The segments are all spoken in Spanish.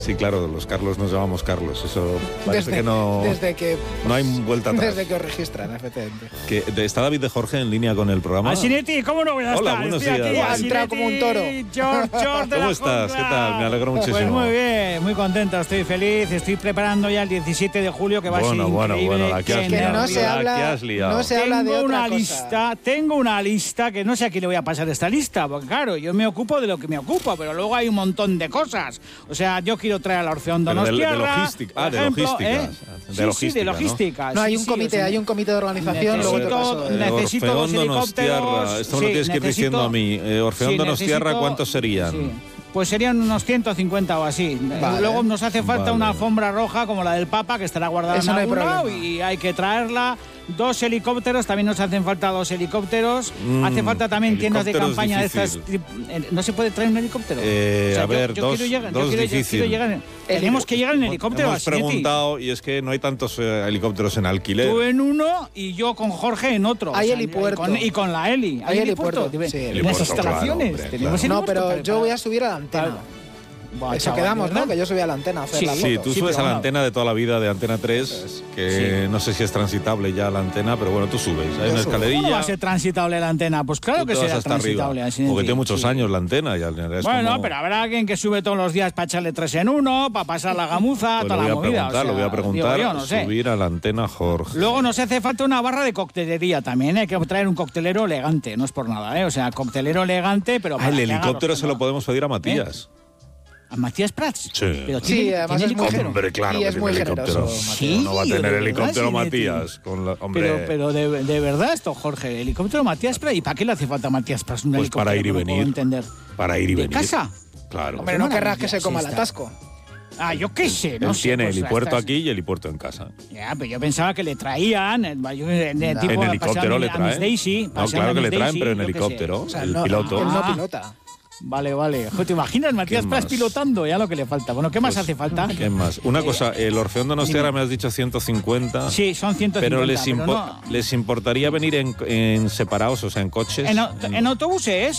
Sí, claro, los Carlos nos llamamos Carlos. Eso parece que no... Desde que... No hay vuelta atrás. Desde que os registran, efectivamente. ¿Está David de Jorge en línea con el programa? Asinetti, ¿cómo no voy a Hola, estar? buenos Estoy días. aquí, Ha entrado como un toro. George de ¿Cómo estás? ¿Qué tal? Me alegro muchísimo. Pues muy bien, muy contento, estoy feliz. Estoy preparando ya el 17 de julio, que va a ser increíble. Bueno, la que has liado. no se habla, ¿Qué has liado? no se habla de otra cosa. Tengo una lista que no sé a quién le voy a pasar esta lista, porque claro, yo me ocupo de lo que me ocupo, pero luego hay un montón de cosas. O sea, yo quiero traer a la Orfeón Donostiarra. De logística. No, hay un comité de organización. Necesito dos helicópteros. Esto me lo tienes que ir diciendo a mí. Orfeón Donostiarra, ¿cuántos serían? Sí. Pues serían unos 150 o así. Vale. Luego nos hace falta una alfombra roja como la del Papa, que estará guardada en algún lado, y hay que traerla. 2 helicópteros, también nos hacen falta 2 helicópteros. Hace falta también tiendas de campaña de estas. ¿No se puede traer un helicóptero? A ver, dos difícil. Tenemos que llegar en helicóptero. Hemos preguntado y es que no hay tantos helicópteros en alquiler. Tú en uno y yo con Jorge en otro. Hay helipuerto. Y con la Heli. Hay helipuerto. En las instalaciones. Claro. No, pero yo voy a subir a la antena. Buah, Eso chaval, quedamos, ¿verdad? ¿no? Que yo subí a la antena a hacer la foto. Sí, tú subes a la antena de toda la vida de Antena 3, que no sé si es transitable ya la antena, pero bueno, tú subes. Hay una escalerilla. ¿Cómo va a ser transitable la antena? Pues claro que será transitable. Porque tiene muchos años la antena. Bueno, pero habrá alguien que sube todos los días para echarle 3 en 1, para pasar la gamuza, pues toda la movida. Lo voy a preguntar, digo, yo, no sé. subir a la antena, Jorge. Luego nos hace falta una barra de coctelería también, hay que traer un coctelero elegante, no es por nada, ¿eh? O sea, coctelero elegante, pero... El helicóptero se lo podemos pedir a Matías. ¿A Matías Prats? Sí. Pero sí, además es muy generoso. Hombre, claro y que es muy generoso. Sí, no va a tener helicóptero Matías. Pero de verdad esto, Jorge, helicóptero Matías Prats. ¿Y para qué le hace falta a Matías Prats un helicóptero? Para ir y venir. No puedo entender. Para ir y venir. ¿De casa? Claro. Hombre, no querrás que se coma el atasco. Ah, yo qué sé, no Él sé. tiene pues, helipuerto aquí y helipuerto en casa. Ya, pero yo pensaba que le traían. En helicóptero le traen. No, claro que le traen, pero en helicóptero. El piloto. Él no pilota. Vale. ¿Te imaginas Matías Prats pilotando? Ya lo que le falta. Bueno, ¿qué más hace falta? ¿Qué más? Una cosa, el Orfeón Donostiarra me has dicho 150. Sí, son 150. Pero les importaría venir en separados, o sea, en coches. En autobuses.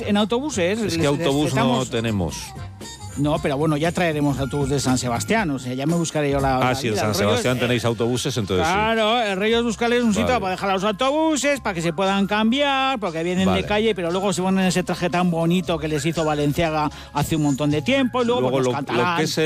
Es que autobús no tenemos. No, pero bueno, ya traeremos autobús de San Sebastián, o sea, ya me buscaré yo la sí, en San Sebastián tenéis autobuses, entonces claro, el rollo es buscarles un sitio para dejar los autobuses, para que se puedan cambiar, porque vienen de calle, pero luego se ponen ese traje tan bonito que les hizo Valenciaga hace un montón de tiempo, y luego pues, lo que es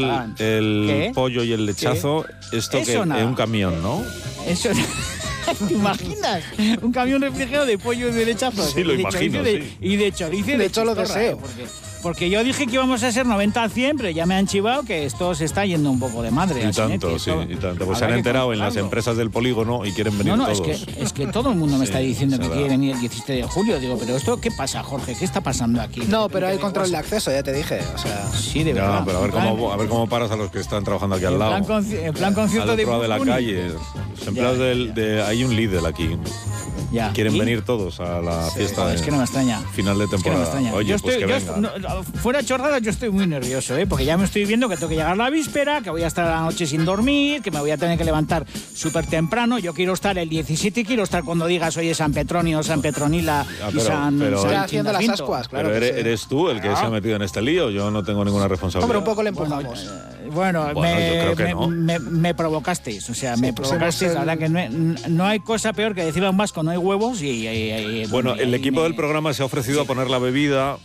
el pollo y el lechazo, esto que es un camión, ¿no? Eso ¿te imaginas? Un camión refrigerado de pollo y de lechazo. Sí, lo imagino, y de chorizo. De hecho, lo deseo. Porque yo dije que íbamos a ser 90 a 100, pero ya me han chivado que esto se está yendo un poco de madre. Y tanto. Pues se han enterado en las empresas del polígono y quieren venir todos. Es que todo el mundo me está diciendo que quiere venir el 17 de julio. Digo, pero ¿esto qué pasa, Jorge? ¿Qué está pasando aquí? No, pero hay control de acceso, ya te dije. O sea, sí, de verdad. Pero a ver cómo paras a los que están trabajando aquí al lado. En plan concierto al otro lado de la calle. Los empleados hay un Lidl aquí. Ya. Quieren venir todos a la fiesta. Es que no me extraña. Final de temporada. Oye, pues que venga. Fuera chorrada, yo estoy muy nervioso, porque ya me estoy viendo que tengo que llegar la víspera, que voy a estar la noche sin dormir, que me voy a tener que levantar súper temprano. Yo quiero estar el 17 y quiero estar cuando digas, oye, San Petronio, San Petronila y San haciendo las ascuas, claro. Pero eres tú el que se ha metido en este lío. Yo no tengo ninguna responsabilidad. Hombre, un poco le empujamos. Bueno, yo creo que no. me provocasteis, o sea, me provocasteis. La verdad que no hay cosa peor que decirlo en vasco, no hay huevos Bueno, el equipo del programa se ha ofrecido a poner la bebida.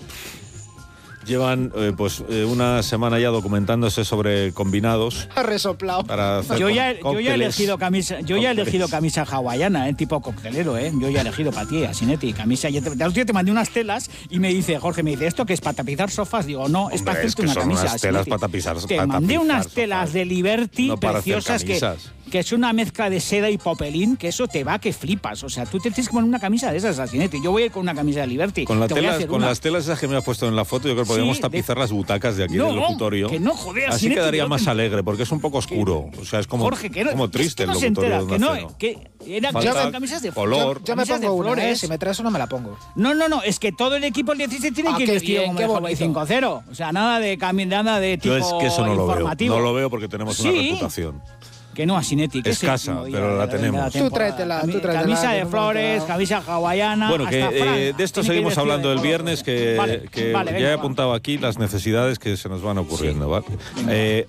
Llevan una semana ya documentándose sobre combinados. Ha resoplado. Yo ya he elegido camisa hawaiana, tipo coctelero, Yo ya he elegido para ti, Asinetti, camisa. El otro día te mandé unas telas y Jorge me dice, ¿esto qué es? ¿Para tapizar sofás? Digo, no, es para hacerte una camisa. Unas telas para tapizar. Te mandé unas telas de Liberty preciosas que es una mezcla de seda y popelín, que eso te va que flipas. O sea, tú te tienes que poner una camisa de esas, Asinetti. Yo voy a ir con una camisa de Liberty. Con las telas esas que me has puesto en la foto, yo creo que podríamos tapizar las butacas de aquí del locutorio. Que no, joder, así quedaría más alegre, porque es un poco oscuro. O sea, es como, Jorge, como triste el locutorio. Eran camisas de color. Yo me pongo una, si me traes una me la pongo. No, es que todo el equipo del 17 tiene que ir vestido como el 5-0. O sea, nada de tipo yo es que eso no informativo. No lo veo porque tenemos una reputación. Que no, Asinetti. Que escasa, pero la tenemos. Tú tráetela. Camisa de flores, camisa hawaiana. Bueno, que de esto seguimos hablando el viernes, que ya he apuntado aquí las necesidades que se nos van ocurriendo, ¿vale?